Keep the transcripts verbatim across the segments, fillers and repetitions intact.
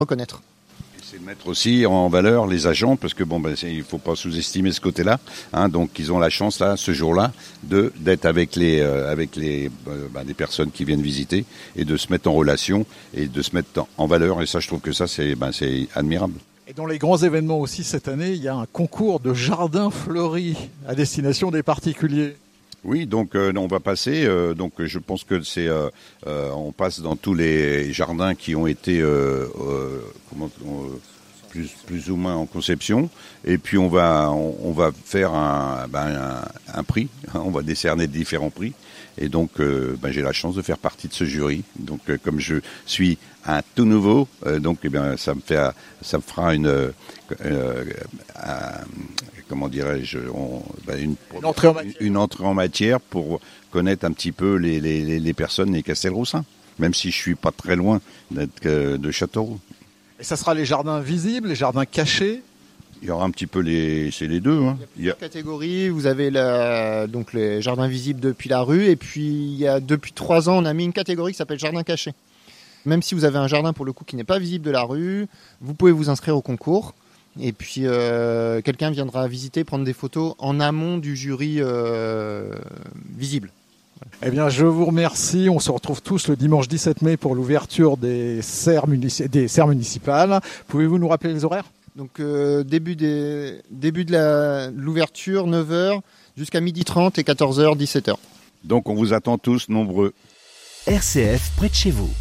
reconnaître. C'est de mettre aussi en valeur les agents, parce que bon, ben, il ne faut pas sous-estimer ce côté-là. Hein, donc, ils ont la chance là, ce jour-là, de d'être avec les euh, avec les euh, ben, des personnes qui viennent visiter et de se mettre en relation et de se mettre en valeur. Et ça, je trouve que ça, c'est ben, c'est admirable. Et dans les grands événements aussi cette année, il y a un concours de jardins fleuris à destination des particuliers. Oui, donc euh, on va passer. Euh, donc je pense que c'est, euh, euh, on passe dans tous les jardins qui ont été euh, euh, comment, euh, plus plus ou moins en conception. Et puis on va on, on va faire un, ben, un un prix. On va décerner différents prix. Et donc euh, ben, j'ai la chance de faire partie de ce jury. Donc euh, comme je suis un tout nouveau, euh, donc eh bien ça me fait ça me fera une euh, un, comment dirais-je, on, ben une, une, entrée en matière. une entrée en matière pour connaître un petit peu les, les, les personnes des Castelroussins, même si je suis pas très loin d'être de Châteauroux. Et ça sera les jardins visibles, les jardins cachés. Il y aura un petit peu les, c'est les deux. Hein. Il y a plusieurs catégories. Vous avez la, donc les jardins visibles depuis la rue, et puis il y a depuis trois ans, on a mis une catégorie qui s'appelle jardin caché. Même si vous avez un jardin pour le coup qui n'est pas visible de la rue, vous pouvez vous inscrire au concours. Et puis euh, quelqu'un viendra visiter, prendre des photos en amont du jury euh, visible. Eh bien, je vous remercie. On se retrouve tous le dimanche dix-sept mai pour l'ouverture des serres, munici- des serres municipales. Pouvez-vous nous rappeler les horaires ? Donc euh, début, des, début de la, l'ouverture, neuf heures, jusqu'à midi trente et quatorze heures, dix-sept heures. Donc on vous attend tous nombreux. R C F près de chez vous.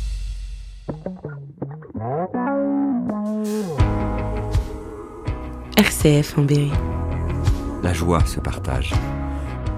R C F en Berry. La joie se partage.